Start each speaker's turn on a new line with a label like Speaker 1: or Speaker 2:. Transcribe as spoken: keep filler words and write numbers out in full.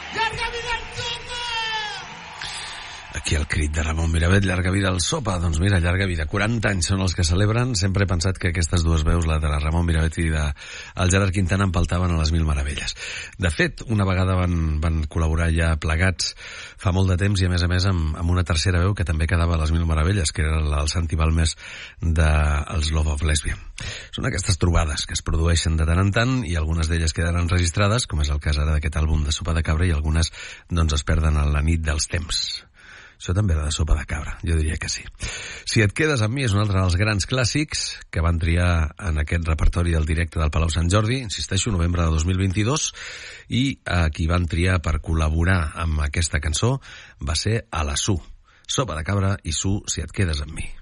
Speaker 1: Llarga vida al Sopa!
Speaker 2: Aquí el crit de Ramon Miravet, llarga vida al Sopa. Doncs mira, llarga vida. quaranta anys són els que celebren. Sempre he pensat que aquestes dues veus, la de la Ramon Miravet i de el Gerard Quintana, empaltaven a les mil meravelles. De fet, una vegada van, van col·laborar ja plegats fa molt de temps i a més a més amb, amb una tercera veu que també quedava a les mil meravelles, que era el Santi Balmes dels Love of Lesbian. Són aquestes trobades que es produeixen de tant en tant i algunes d'elles queden enregistrades, com és el cas ara d'aquest àlbum de Sopa de Cabra, i algunes doncs es perden a la nit dels temps. Això també era de Sopa de Cabra, jo diria que sí. Si et quedes amb mi és un altre dels grans clàssics que van triar en aquest repertori del directe del Palau Sant Jordi, insisteixo, novembre de dos mil vint-i-dos, i a qui van triar per col·laborar amb aquesta cançó va ser a la Su. Sopa de Cabra i Su, si et quedes amb mi.